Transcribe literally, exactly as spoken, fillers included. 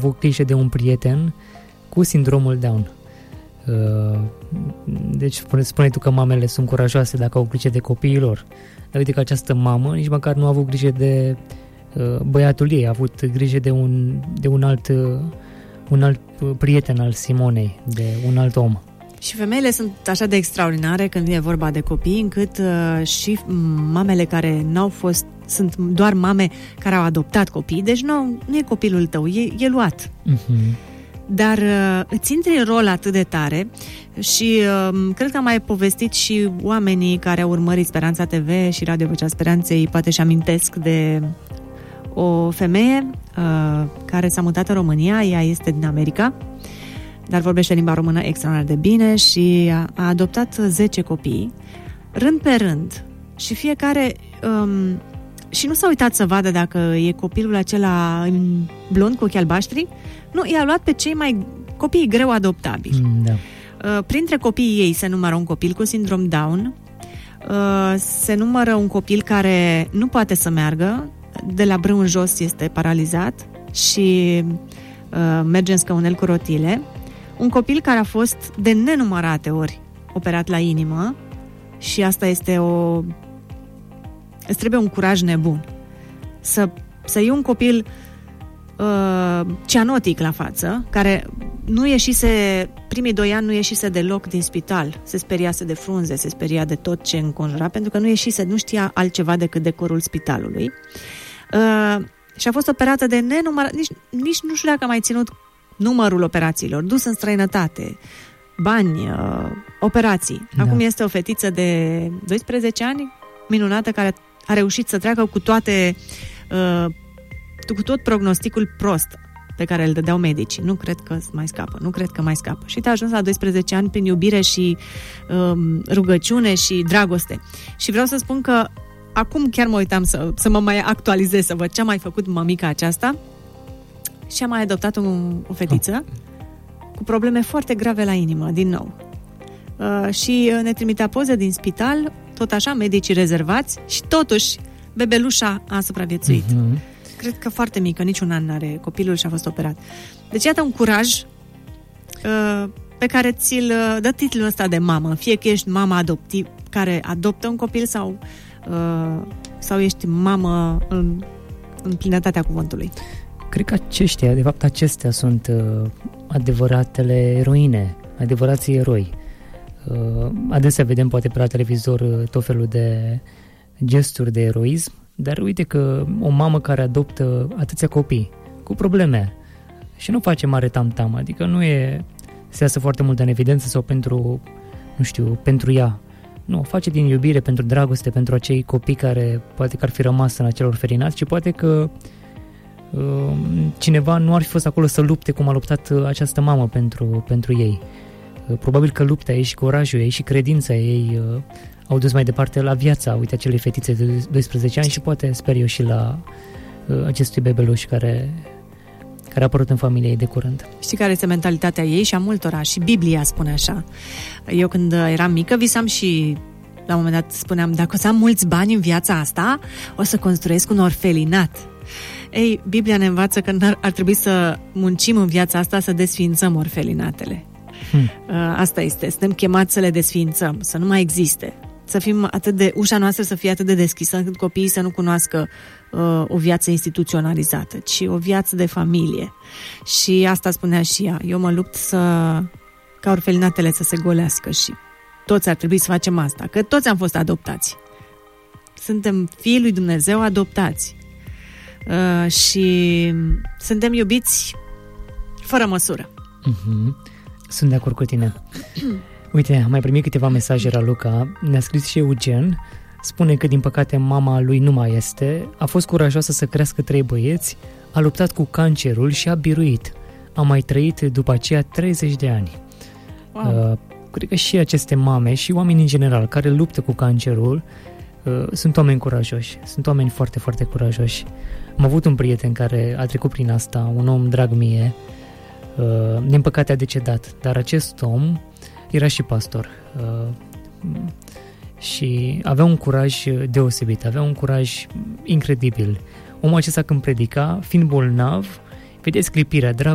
avut grijă de un prieten cu sindromul Down. Deci spune, spune tu că mamele sunt curajoase dacă au grijă de copiii lor. Dar uite că această mamă nici măcar nu a avut grijă de băiatul ei, a avut grijă de un, de un alt un alt prieten al Simonei, de un alt om. Și femeile sunt așa de extraordinare când vine vorba de copii, încât uh, și mamele care n-au fost, sunt doar mame care au adoptat copii, deci nu, nu e copilul tău, e, e luat. Uh-huh. Dar uh, îți intri în rol atât de tare și uh, cred că am mai povestit și oamenii care au urmărit Speranța T V și Radio Vocea Speranței, poate și amintesc de o femeie uh, care s-a mutat în România, ea este din America, dar vorbește limba română extraordinar de bine și a, a adoptat zece copii, rând pe rând, și fiecare um, și nu s-a uitat să vadă dacă e copilul acela blond cu ochi albaștri. Nu, i-a luat pe cei mai copii greu adoptabili. Mm, da. uh, printre copiii ei se numără un copil cu sindrom Down, uh, se numără un copil care nu poate să meargă, de la brâu în jos este paralizat și uh, merge în scăunel cu rotile. Un copil care a fost de nenumărate ori operat la inimă și asta este o... îți trebuie un curaj nebun. Să, să iei un copil uh, cianotic la față, care nu ieșise, primii doi ani nu ieșise deloc din spital, se speriase de frunze, se speria de tot ce înconjura, pentru că nu ieșise, nu știa altceva decât decorul spitalului. Uh, și a fost operată de nenumărat, nici, nici nu știu dacă a mai ținut numărul operațiilor, dus în străinătate, bani, uh, operații. Da. Acum este o fetiță de doisprezece ani, minunată, care a reușit să treacă cu toate, uh, cu tot prognosticul prost pe care îl dădeau medicii. Nu cred că mai scapă, nu cred că mai scapă. Și te-a ajuns la doisprezece ani prin iubire și um, rugăciune și dragoste. Și vreau să spun că acum chiar mă uitam să, să mă mai actualizez, să văd ce a mai făcut mămica aceasta și a mai adoptat un, o fetiță cu probleme foarte grave la inimă, din nou. Uh, și ne trimitea poze din spital, tot așa, medicii rezervați, și totuși bebelușa a supraviețuit. Uh-huh. Cred că foarte mică, niciun an n-are copilul și a fost operat. Deci iată un curaj uh, pe care ți-l dă titlul ăsta de mamă. Fie că ești mama adoptiv care adoptă un copil sau, uh, sau ești mamă în, în plinătatea cuvântului. Cred că aceștia, de fapt acestea sunt uh, adevăratele eroine, adevărații eroi. Uh, adesea vedem poate pe la televizor uh, tot felul de gesturi de eroism, dar uite că o mamă care adoptă atâția copii cu probleme și nu face mare tam-tam, adică nu e se iasă foarte mult în evidență sau pentru, nu știu, pentru ea. Nu, o face din iubire, pentru dragoste, pentru acei copii care poate că ar fi rămas în acel orfelinat și poate că uh, cineva nu ar fi fost acolo să lupte cum a luptat această mamă pentru, pentru ei. Uh, probabil că lupta ei și curajul ei și credința ei uh, au dus mai departe la viața, uite, acelei fetițe de doisprezece ani și poate, sper eu, și la uh, acestui bebeluș care, care a apărut în familie ei de curând. Știi care este mentalitatea ei și a multora? Și Biblia spune așa. Eu când eram mică visam și la un moment dat spuneam, dacă o să am mulți bani în viața asta, o să construiesc un orfelinat. Ei, Biblia ne învață că ar, ar trebui să muncim în viața asta să desființăm orfelinatele. Hmm. Asta este, suntem chemați să le desființăm, să nu mai existe. Să fim atât de, ușa noastră să fie atât de deschisă încât copiii să nu cunoască uh, o viață instituționalizată, ci o viață de familie. Și asta spunea și ea. Eu mă lupt să, ca orfelinatele să se golească și toți ar trebui să facem asta, că toți am fost adoptați. Suntem fiii lui Dumnezeu adoptați. Uh, și suntem iubiți fără măsură. Mm-hmm. Sunt de acord cu tine. Uite, am mai primit câteva mesaje la Luca. Ne-a scris și Eugen. Spune că din păcate mama lui nu mai este. A fost curajoasă să crească trei băieți, a luptat cu cancerul și a biruit. A mai trăit după aceea treizeci de ani. Wow. Uh, cred că și aceste mame și oameni în general care luptă cu cancerul uh, sunt oameni curajoși. Sunt oameni foarte, foarte curajoși. Am avut un prieten care a trecut prin asta, un om drag mie. Uh, din păcate a decedat, dar acest om era și pastor uh, și avea un curaj deosebit, avea un curaj incredibil. Omul acesta când predica, fiind bolnav, vedeți clipirea,